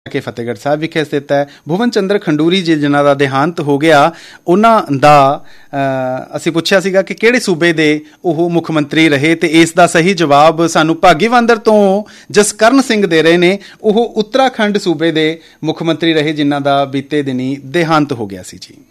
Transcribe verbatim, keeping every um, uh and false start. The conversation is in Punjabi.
ਕੇ ਫਤਿਹਗੜ੍ਹ ਸਾਹਿਬ ਵਿਖੇ ਸਥਿਤ ਹੈ। ਭੁਵਨ ਚੰਦਰ ਖੰਡੂਰੀ ਜੀ ਜਿਨ੍ਹਾਂ ਦਾ ਦੇਹਾਂਤ ਹੋ ਗਿਆ, ਉਹਨਾਂ ਦਾ ਅਸੀਂ ਪੁੱਛਿਆ ਸੀਗਾ ਕਿ ਕਿਹੜੇ ਸੂਬੇ ਦੇ ਉਹ ਮੁੱਖ ਮੰਤਰੀ ਰਹੇ, ਅਤੇ ਇਸ ਦਾ ਸਹੀ ਜਵਾਬ ਸਾਨੂੰ ਭਾਗੀਵਾਂਦਰ ਤੋਂ ਜਸਕਰਨ ਸਿੰਘ ਦੇ ਰਹੇ ਨੇ। ਉਹ ਉੱਤਰਾਖੰਡ ਸੂਬੇ ਦੇ ਮੁੱਖ ਮੰਤਰੀ ਰਹੇ ਜਿਨ੍ਹਾਂ ਦਾ ਬੀਤੇ ਦਿਨੀ ਦੇਹਾਂਤ ਹੋ ਗਿਆ ਸੀ ਜੀ।